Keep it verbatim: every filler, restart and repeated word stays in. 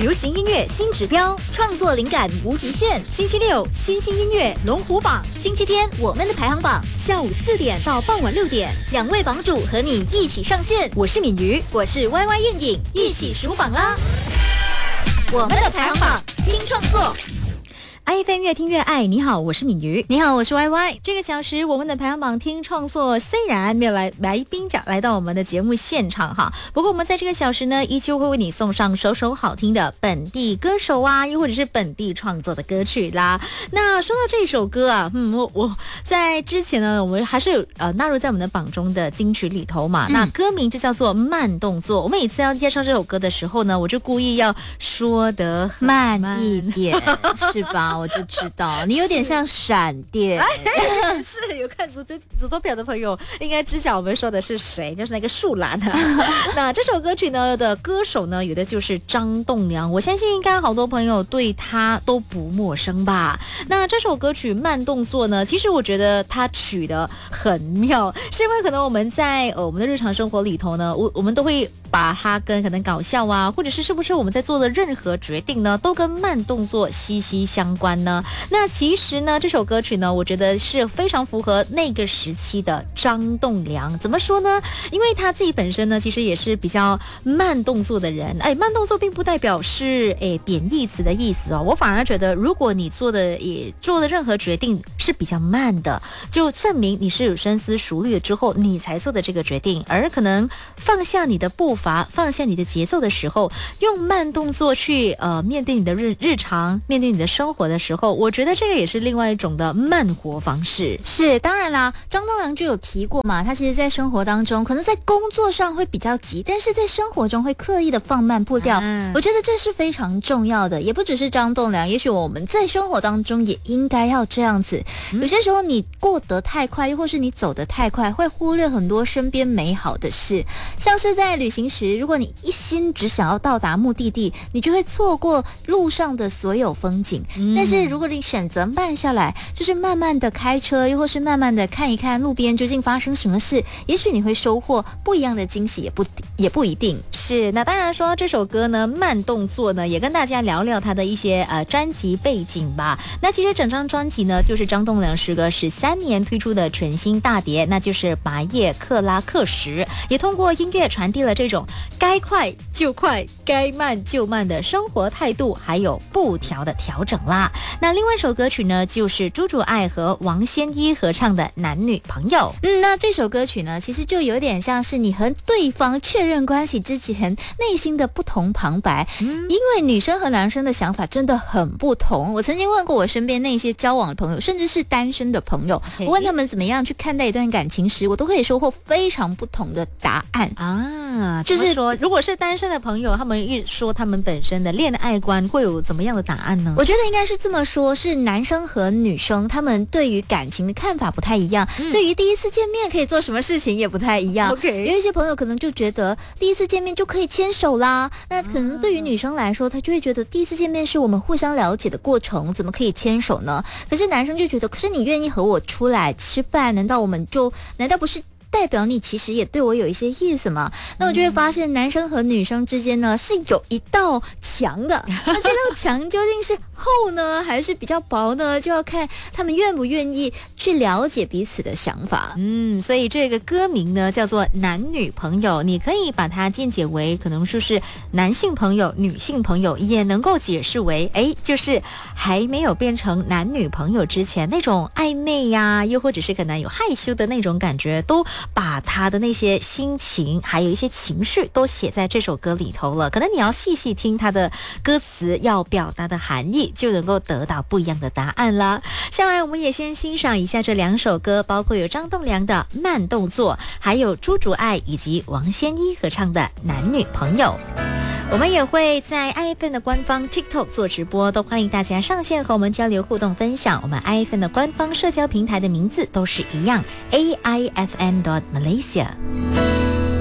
流行音乐新指标，创作灵感无极限。星期六新兴音乐龙虎榜，星期天我们的排行榜，下午四点到傍晚六点，两位榜主和你一起上线。我是敏瑜，我是 Y Y 燕颖，一起数榜啦！我们的排行榜，听创作。I F M 越听越爱，你好，我是敏瑜， 你好，我是 Y Y。 这个小时我们的排行榜听创作虽然没有来来宾讲来到我们的节目现场哈，不过我们在这个小时呢，依旧会为你送上首首好听的本地歌手啊，又或者是本地创作的歌曲啦。那说到这首歌啊，嗯，我我在之前呢，我们还是有呃纳入在我们的榜中的金曲里头嘛。嗯、那歌名就叫做慢动作。我每次要介绍这首歌的时候呢，我就故意要说得慢一点，是吧？我就知道你有点像闪电。 是有看组组头表的朋友应该知晓我们说的是谁，就是那个树懒啊。那这首歌曲呢的歌手呢，有的就是张栋梁，我相信应该好多朋友对他都不陌生吧。那这首歌曲慢动作呢，其实我觉得他取得很妙，是因为可能我们在呃我们的日常生活里头呢，我我们都会把它跟可能搞笑啊，或者是是不是我们在做的任何决定呢，都跟慢动作息息相关呢？那其实呢，这首歌曲呢，我觉得是非常符合那个时期的张栋梁。怎么说呢？因为他自己本身呢，其实也是比较慢动作的人。哎，慢动作并不代表是哎贬义词的意思哦。我反而觉得，如果你做的也做的任何决定是比较慢的，就证明你是有深思熟虑了之后你才做的这个决定。而可能放下你的步伐，放下你的节奏的时候，用慢动作去呃面对你的日日常，面对你的生活的时候，我觉得这个也是另外一种的慢活方式。 是，当然啦，张栋梁就有提过嘛，他其实在生活当中可能在工作上会比较急，但是在生活中会刻意的放慢步调、啊、我觉得这是非常重要的。也不只是张栋梁，也许我们在生活当中也应该要这样子、嗯、有些时候你过得太快，又或是你走得太快，会忽略很多身边美好的事。像是在旅行时，如果你一心只想要到达目的地，你就会错过路上的所有风景、嗯、但是如果你选择慢下来，就是慢慢的开车，又或是慢慢的看一看路边究竟发生什么事，也许你会收获不一样的惊喜，也不也不一定。 是，那当然说这首歌呢，慢动作呢，也跟大家聊聊他的一些呃专辑背景吧。那其实整张专辑呢，就是张栋梁时隔十三年推出的全新大碟，那就是《白夜克拉克什》，也通过音乐传递了这种该快就快，该慢就慢的生活态度，还有步调的调整啦。那另外一首歌曲呢，就是朱主爱和王仙一合唱的《男女朋友》。 嗯，那这首歌曲呢，其实就有点像是你和对方确认关系之前内心的不同旁白、嗯、因为女生和男生的想法真的很不同。我曾经问过我身边那些交往的朋友，甚至是单身的朋友，我问他们怎么样去看待一段感情时，我都可以收获非常不同的答案啊。就是说，如果是单身的朋友，他们一说他们本身的恋爱观会有怎么样的答案呢？ 我觉得应该是这么说，是男生和女生他们对于感情的看法不太一样、嗯、对于第一次见面可以做什么事情也不太一样。 okay. 有一些朋友可能就觉得第一次见面就可以牵手啦，那可能对于女生来说，她就会觉得第一次见面是我们互相了解的过程，怎么可以牵手呢？可是男生就觉得，可是你愿意和我出来吃饭，难道我们就难道不是代表你其实也对我有一些意思嘛？那我就会发现男生和女生之间呢是有一道墙的，那这道墙究竟是厚呢还是比较薄呢，就要看他们愿不愿意去了解彼此的想法。 嗯，所以这个歌名呢叫做男女朋友，你可以把它见解为可能说是男性朋友女性朋友，也能够解释为哎，就是还没有变成男女朋友之前那种暧昧呀、啊，又或者是可能有害羞的那种感觉，都把他的那些心情还有一些情绪都写在这首歌里头了。可能你要细细听他的歌词要表达的含义，就能够得到不一样的答案啦。下来我们也先欣赏一下这两首歌，包括有张栋梁的慢动作，还有朱主爱以及王仙一合唱的男女朋友。我们也会在 I F M 的官方 TikTok 做直播，都欢迎大家上线和我们交流互动分享。我们 I F M 的官方社交平台的名字都是一样 A I F M dot Malaysia。